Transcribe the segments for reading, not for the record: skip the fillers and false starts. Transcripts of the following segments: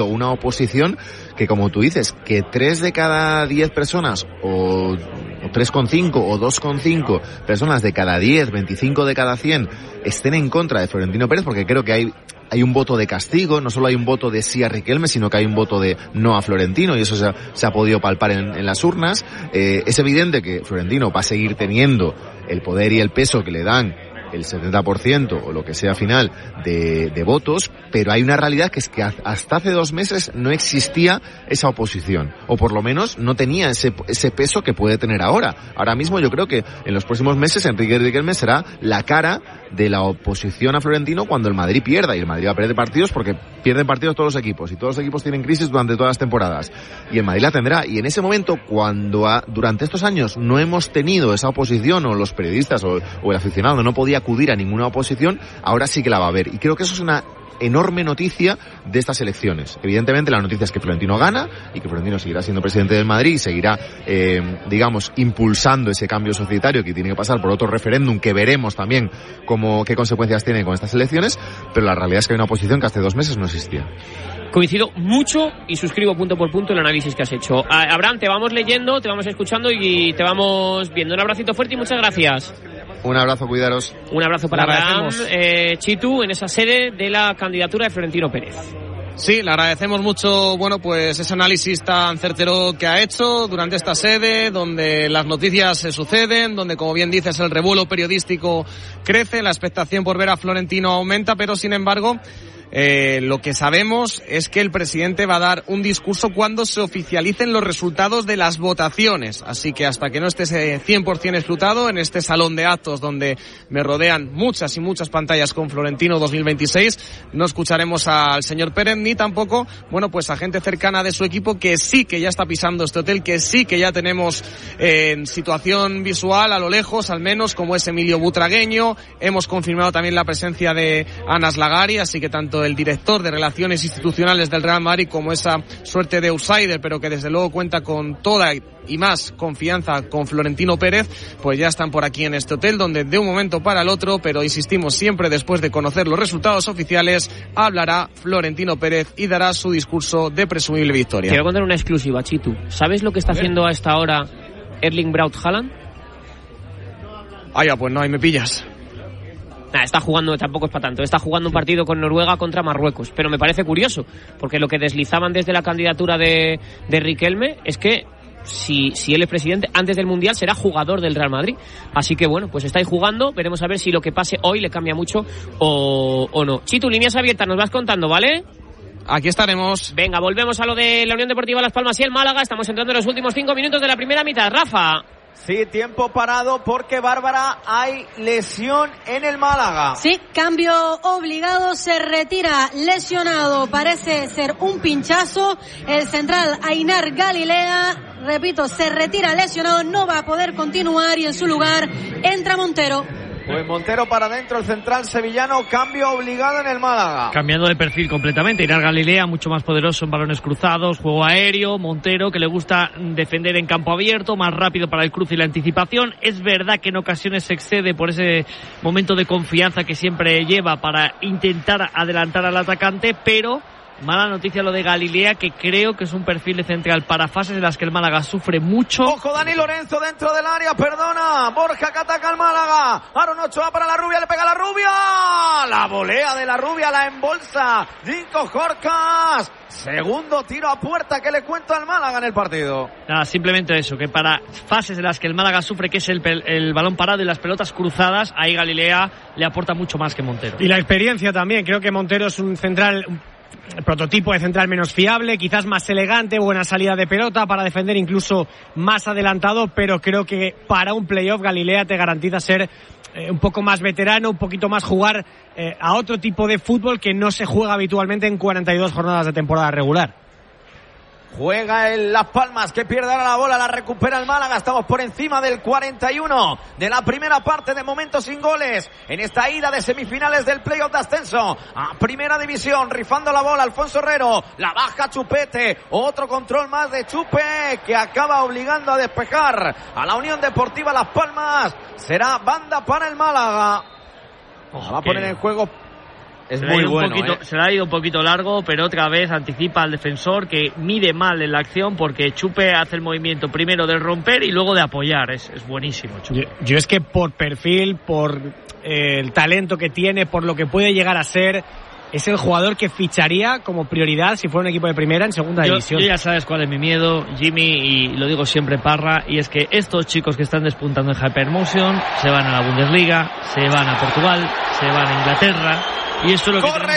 una oposición que, como tú dices, que 3 de cada 10 personas o 3,5 o 2,5 personas de cada 10, 25 de cada 100 estén en contra de Florentino Pérez, porque creo que hay un voto de castigo, no solo hay un voto de sí a Riquelme, sino que hay un voto de no a Florentino, y eso se ha podido palpar en las urnas. Es evidente que Florentino va a seguir teniendo el poder y el peso que le dan el 70% o lo que sea final de votos, pero hay una realidad que es que hasta hace 2 meses no existía esa oposición, o por lo menos no tenía ese peso que puede tener ahora. Ahora mismo yo creo que en los próximos meses Enrique Riquelme será la cara de la oposición a Florentino cuando el Madrid pierda, y el Madrid va a perder partidos porque pierden partidos todos los equipos, y todos los equipos tienen crisis durante todas las temporadas, y el Madrid la tendrá, y en ese momento, cuando durante estos años no hemos tenido esa oposición, o los periodistas o el aficionado no podía acudir a ninguna oposición, ahora sí que la va a haber, y creo que eso es una enorme noticia de estas elecciones. Evidentemente la noticia es que Florentino gana y que Florentino seguirá siendo presidente del Madrid y seguirá, impulsando ese cambio societario que tiene que pasar por otro referéndum que veremos también qué consecuencias tiene con estas elecciones, pero la realidad es que hay una oposición que hace 2 meses no existía. Coincido mucho y suscribo punto por punto el análisis que has hecho. Abraham, te vamos leyendo, te vamos escuchando y te vamos viendo. Un abracito fuerte y muchas gracias. Un abrazo, cuidaros. Un abrazo para Abraham, Chitu, en esa sede de la candidatura de Florentino Pérez. Sí, le agradecemos mucho, pues ese análisis tan certero que ha hecho durante esta sede, donde las noticias se suceden, donde, como bien dices, el revuelo periodístico crece, la expectación por ver a Florentino aumenta, pero sin embargo, lo que sabemos es que el presidente va a dar un discurso cuando se oficialicen los resultados de las votaciones. Así que hasta que no esté 100% explotado en este salón de actos donde me rodean muchas y muchas pantallas con Florentino 2026, no escucharemos al señor Pérez ni tampoco, pues a gente cercana de su equipo que sí que ya está pisando este hotel, que sí que ya tenemos en situación visual a lo lejos, al menos, como es Emilio Butragueño. Hemos confirmado también la presencia de Anas Lagari, así que tanto el director de Relaciones Institucionales del Real Madrid como esa suerte de outsider, pero que desde luego cuenta con toda y más confianza con Florentino Pérez, pues ya están por aquí en este hotel, donde de un momento para el otro, pero insistimos, siempre después de conocer los resultados oficiales, hablará Florentino Pérez y dará su discurso de presumible victoria. Te voy a contar una exclusiva, Chitu. ¿Sabes lo que está haciendo a esta hora Erling Braut Haaland? Pues no, ahí me pillas. Está jugando, tampoco es para tanto, está jugando un partido con Noruega contra Marruecos, pero me parece curioso, porque lo que deslizaban desde la candidatura de Riquelme es que si él es presidente, antes del Mundial será jugador del Real Madrid, así que pues estáis jugando, veremos a ver si lo que pase hoy le cambia mucho o no. Chitu, líneas abiertas, nos vas contando, ¿vale? Aquí estaremos. Venga, volvemos a lo de la Unión Deportiva Las Palmas y el Málaga, estamos entrando en los últimos 5 minutos de la primera mitad. Rafa. Sí, tiempo parado porque, Bárbara, hay lesión en el Málaga. Sí, cambio obligado, se retira lesionado, parece ser un pinchazo. El central Ainar Galilea, repito, se retira lesionado, no va a poder continuar y en su lugar entra Montero. Pues Montero para adentro, el central sevillano, cambio obligado en el Málaga. Cambiando de perfil completamente. Ainar Galilea, mucho más poderoso en balones cruzados, juego aéreo. Montero, que le gusta defender en campo abierto, más rápido para el cruce y la anticipación. Es verdad que en ocasiones se excede por ese momento de confianza que siempre lleva para intentar adelantar al atacante, pero mala noticia lo de Galilea, que creo que es un perfil de central para fases en las que el Málaga sufre mucho. Ojo, Dani Lorenzo dentro del área, perdona. Borja que ataca al Málaga. Aaron Ochoa para la Rubia, le pega a la Rubia. La volea de la Rubia, la embolsa Jinko Jorcas. Segundo tiro a puerta que le cuento al Málaga en el partido. Nada, simplemente eso, que para fases en las que el Málaga sufre, que es el balón parado y las pelotas cruzadas, ahí Galilea le aporta mucho más que Montero. Y la experiencia también, creo que Montero es un central, el prototipo de central menos fiable, quizás más elegante, buena salida de pelota para defender, incluso más adelantado, pero creo que para un playoff Galilea te garantiza ser un poco más veterano, un poquito más jugar a otro tipo de fútbol que no se juega habitualmente en 42 jornadas de temporada regular. Juega el Las Palmas, que pierde ahora la bola, la recupera el Málaga. Estamos por encima del 41 de la primera parte, de momento sin goles en esta ida de semifinales del playoff de ascenso a Primera División. Rifando la bola Alfonso Herrero, la baja Chupete, otro control más de Chupe que acaba obligando a despejar a la Unión Deportiva Las Palmas. Será banda para el Málaga. Va a poner en juego Es muy bueno, Se le ha ido un poquito largo, pero otra vez anticipa al defensor, que mide mal en la acción, porque Chupe hace el movimiento primero de romper y luego de apoyar. Es buenísimo, Chupe. Yo es que por perfil, por el talento que tiene, por lo que puede llegar a ser, es el jugador que ficharía como prioridad si fuera un equipo de primera en segunda división. Yo ya sabes cuál es mi miedo, Jimmy, y lo digo siempre, Parra, y es que estos chicos que están despuntando en Hypermotion se van a la Bundesliga, se van a Portugal, se van a Inglaterra, y esto es lo que corre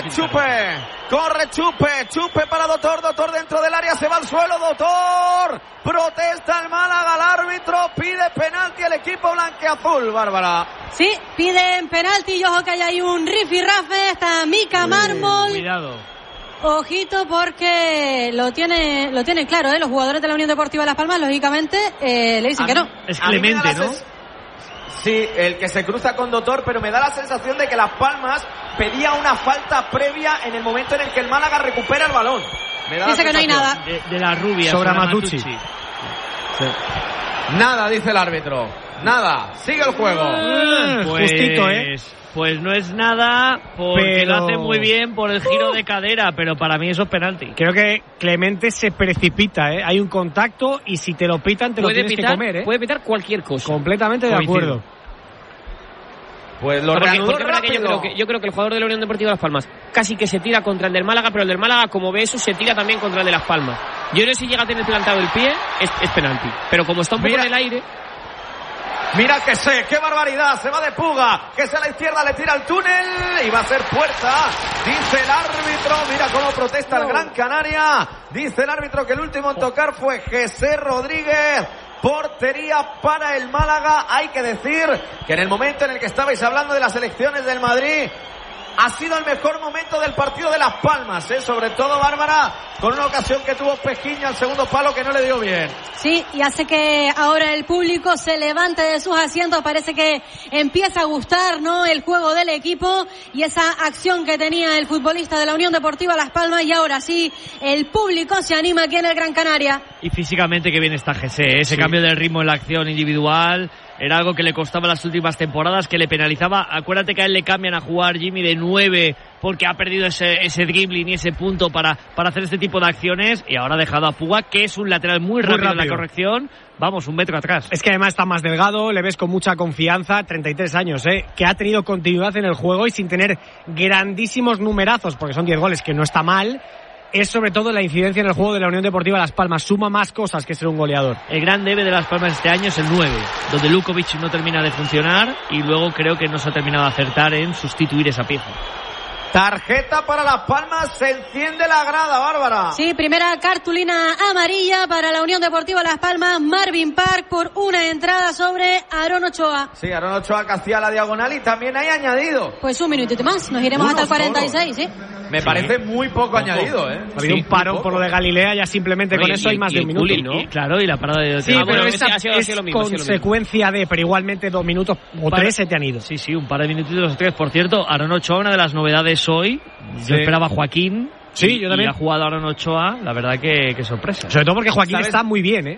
Chupe para Doctor dentro del área, se va al suelo, Doctor, protesta el Málaga, el árbitro pide penalti al equipo blanqueazul, Bárbara. Sí, piden penalti, y ojo que hay un rifirrafe, está Mika Mármol. Cuidado. Ojito porque lo tienen claro, los jugadores de la Unión Deportiva Las Palmas, lógicamente, le dicen que no. Es Clemente, ¿no? Sí, el que se cruza con Doctor, pero me da la sensación de que Las Palmas pedía una falta previa en el momento en el que el Málaga recupera el balón. Dice que no hay nada. De la rubia. Sobre Matucci. Sí. Nada, dice el árbitro. Nada, sigue el juego. Pues, justito, Pues no es nada, porque pero lo hace muy bien por el giro de cadera, pero para mí eso es penalti. Creo que Clemente se precipita, hay un contacto y si te lo pitan te lo tienes que comer, Puede pitar cualquier cosa. Completamente de acuerdo. Pues lo reanudó rápido. Yo creo que el jugador de la Unión Deportiva Las Palmas casi que se tira contra el del Málaga, pero el del Málaga, como ve eso, se tira también contra el de Las Palmas. Yo no sé si llega a tener plantado el pie, es penalti. Pero como está un poco en el aire... Mira qué barbaridad, se va de Puga, que es a la izquierda, le tira al túnel y va a ser puerta, dice el árbitro. Mira cómo protesta el Gran Canaria, dice el árbitro que el último en tocar fue José Rodríguez. Portería para el Málaga. Hay que decir que en el momento en el que estabais hablando de las elecciones del Madrid, ha sido el mejor momento del partido de Las Palmas, sobre todo Bárbara, con una ocasión que tuvo Pejiño al segundo palo que no le dio bien. Sí, y hace que ahora el público se levante de sus asientos, parece que empieza a gustar, ¿no?, el juego del equipo y esa acción que tenía el futbolista de la Unión Deportiva Las Palmas, y ahora sí, el público se anima aquí en el Gran Canaria. Y físicamente que bien está José, ese cambio de ritmo en la acción individual era algo que le costaba las últimas temporadas, que le penalizaba. Acuérdate que a él le cambian a jugar, Jimmy, de 9 porque ha perdido ese dribbling y ese punto para hacer este tipo de acciones, y ahora ha dejado a Puga, que es un lateral muy rápido en la corrección. Vamos, un metro atrás. Es que además está más delgado, le ves con mucha confianza, 33 años, que ha tenido continuidad en el juego y sin tener grandísimos numerazos, porque son 10 goles, que no está mal. Es sobre todo la incidencia en el juego de la Unión Deportiva Las Palmas. Suma más cosas que ser un goleador. El gran debe de Las Palmas este año es el 9, donde Lukovic no termina de funcionar y luego creo que no se ha terminado de acertar en sustituir esa pieza. Tarjeta para Las Palmas, se enciende la grada, Bárbara. Sí, primera cartulina amarilla para la Unión Deportiva Las Palmas, Marvin Park, por una entrada sobre Aarón Ochoa. Sí, Aarón Ochoa que hacía la diagonal y también hay añadido. Pues un minutito más, nos iremos hasta el 46, ¿sí? Me parece muy poco añadido, Ha habido un parón por lo de Galilea, ya simplemente con eso hay más de un minuto. ¿no? Claro, y la parada de... Sí, pero esa es lo mismo, consecuencia de, pero igualmente 2 minutos o 3 se te han ido. Sí, un par de minutitos o 3. Por cierto, Aarón Ochoa, una de las novedades hoy, yo esperaba a Joaquín. Sí, yo también. Y ha jugado Aarón Ochoa, la verdad que sorpresa. Sobre todo porque Joaquín está muy bien,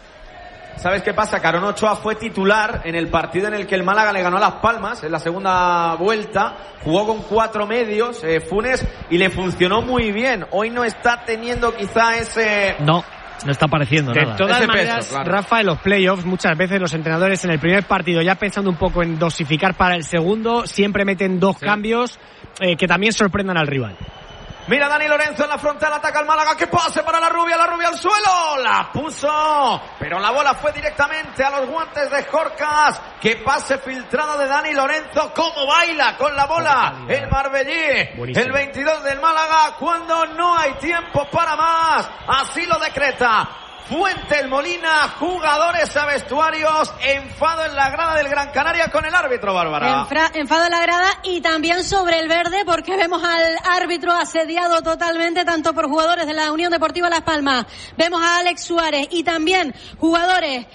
¿Sabes qué pasa? Que Aarón Ochoa fue titular en el partido en el que el Málaga le ganó a Las Palmas, en la segunda vuelta. Jugó con 4 medios, Funes, y le funcionó muy bien. Hoy no está teniendo quizá ese... No está apareciendo nada. De todas ese maneras, peso, claro. Rafa, en los playoffs, muchas veces los entrenadores en el primer partido, ya pensando un poco en dosificar para el segundo, siempre meten 2 cambios que también sorprendan al rival. Mira Dani Lorenzo en la frontal, ataca al Málaga, que pase para la rubia al suelo, la puso, pero la bola fue directamente a los guantes de Jorcas, que pase filtrado de Dani Lorenzo, cómo baila con la bola el Marbellí, el 22 del Málaga, cuando no hay tiempo para más, así lo decreta Fuente el Molina, jugadores a vestuarios, enfado en la grada del Gran Canaria con el árbitro, Bárbara. Enfado en la grada y también sobre el verde, porque vemos al árbitro asediado totalmente, tanto por jugadores de la Unión Deportiva Las Palmas, vemos a Alex Suárez y también jugadores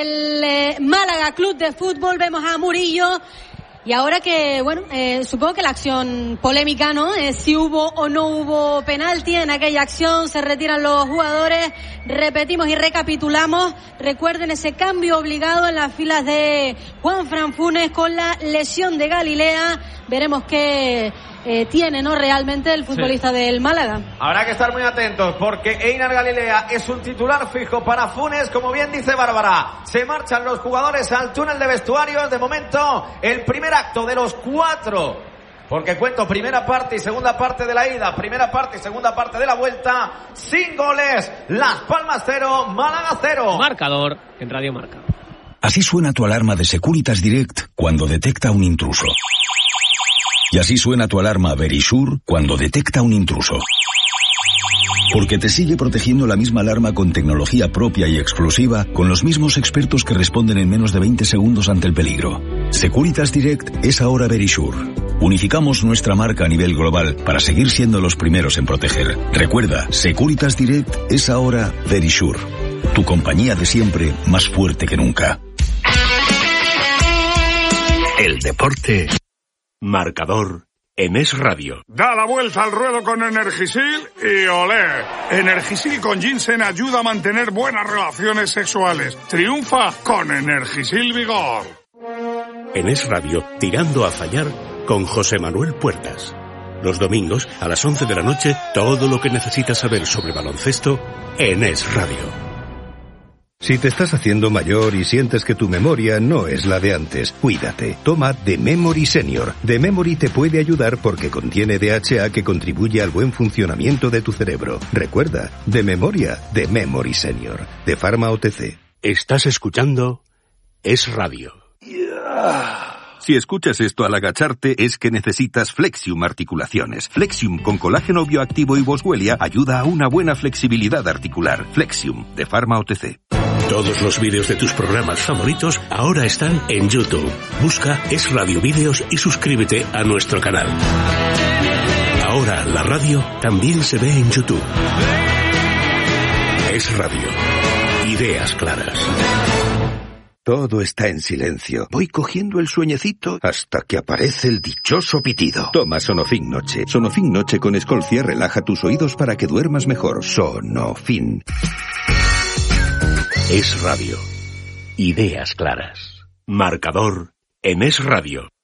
del Málaga Club de Fútbol, vemos a Murillo. Y ahora que, supongo que la acción polémica, ¿no? Si hubo o no hubo penalti en aquella acción, se retiran los jugadores, repetimos y recapitulamos. Recuerden ese cambio obligado en las filas de Juanfran Funes con la lesión de Galilea. Veremos qué tiene, ¿no? Realmente el futbolista del Málaga. Habrá que estar muy atentos porque Einar Galilea es un titular fijo para Funes, como bien dice Bárbara. Se marchan los jugadores al túnel de vestuarios. De momento, el primer acto de los 4. Porque cuento primera parte y segunda parte de la ida, primera parte y segunda parte de la vuelta, sin goles. Las Palmas 0, Málaga 0. Marcador en Radio Marca. Así suena tu alarma de Securitas Direct cuando detecta un intruso. Y así suena tu alarma Verisure cuando detecta un intruso. Porque te sigue protegiendo la misma alarma con tecnología propia y exclusiva, con los mismos expertos que responden en menos de 20 segundos ante el peligro. Securitas Direct es ahora Verisure. Unificamos nuestra marca a nivel global para seguir siendo los primeros en proteger. Recuerda, Securitas Direct es ahora Verisure. Tu compañía de siempre, más fuerte que nunca. El deporte. Marcador en Es Radio. Da la vuelta al ruedo con Energisil y olé. Energisil con ginseng ayuda a mantener buenas relaciones sexuales. Triunfa con Energisil Vigor. En Es Radio, Tirando a Fallar con José Manuel Puertas. Los domingos a las 11 de la noche, todo lo que necesitas saber sobre baloncesto en Es Radio. Si te estás haciendo mayor y sientes que tu memoria no es la de antes, cuídate. Toma The Memory Senior. The Memory te puede ayudar porque contiene DHA que contribuye al buen funcionamiento de tu cerebro. Recuerda, de memoria, The Memory Senior. De Pharma OTC. Estás escuchando Es Radio. Si escuchas esto al agacharte es que necesitas Flexium Articulaciones. Flexium con colágeno bioactivo y boswellia ayuda a una buena flexibilidad articular. Flexium, de Pharma OTC. Todos los vídeos de tus programas favoritos ahora están en YouTube. Busca Es Radio Vídeos y suscríbete a nuestro canal. Ahora la radio también se ve en YouTube. Es Radio. Ideas claras. Todo está en silencio. Voy cogiendo el sueñecito hasta que aparece el dichoso pitido. Toma Sonofin Noche. Sonofin Noche con Escolcia relaja tus oídos para que duermas mejor. Sonofin. Es Radio. Ideas claras. Marcador en Es Radio.